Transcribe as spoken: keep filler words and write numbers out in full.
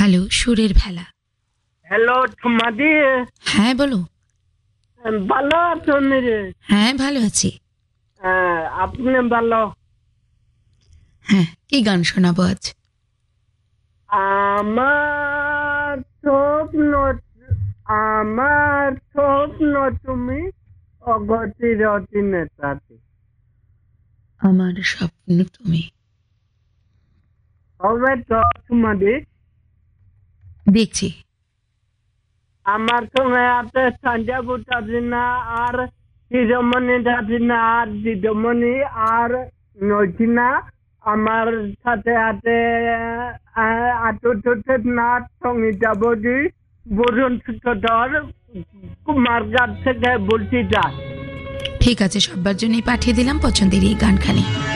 Hello, সুরের ভেলা। Hello তোমাদি, হ্যাঁ বলো। ভালো আছো রে? হ্যাঁ ভালো আছি। হ্যাঁ, আপনি ভালো? হ্যাঁ, কি গান শোনাবো আজ? আমার স্বপ্ন, আমার স্বপ্ন তুমি অগতির অতিনেতাতে। আমার স্বপ্ন তুমি। হবে তো তোমাদি? দেখছি। আমার সঙ্গে আছে সঞ্জয় বুটাদিনা আর হিরমণি দাদিনা আর দিদমণি আর নজিনা। আমার সাথে আছে আটুটুটের নাথ, সঙ্গীতা বৌদি, বরুণ সুতোধর, কুমারঘাট থেকে বলছি যা। ঠিক আছে, সবার জন্যই পাঠিয়ে দিলাম পছন্দের এই গানখানি।